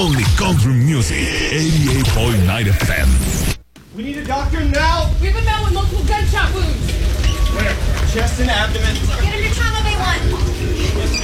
Only country music. 88.9 FM. We need a doctor now. We have a man with multiple gunshot wounds. Where? Chest and abdomen. Get him to trauma bay 1.